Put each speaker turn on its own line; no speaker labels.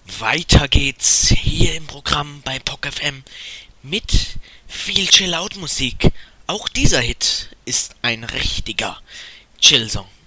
Weiter geht's hier im Programm bei POC FM mit viel Chill-Out-Musik. Auch dieser Hit ist ein richtiger Chill-Song.